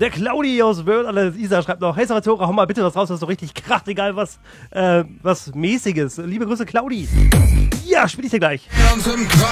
Der Claudi aus Wörth an der Isar schreibt noch, hey Salvatore, hau mal bitte was raus, was so richtig kracht, egal was Mäßiges. Liebe Grüße, Claudi. Ja, spiel ich dir gleich. Uns im Kreis